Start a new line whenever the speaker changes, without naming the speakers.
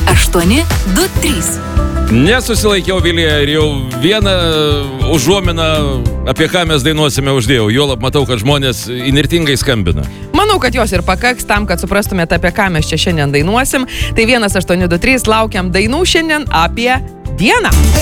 823.
Nesusilaikiau, Vilija, ir jau vieną užuominą, apie ką mes dainuosime, uždėjau. Juolab matau, kad žmonės įnirtingai skambina.
Manau, kad jos ir pakaks tam, kad suprastumėte, apie ką mes čia šiandien dainuosim. Tai 1823, laukiam dainų šiandien apie dieną.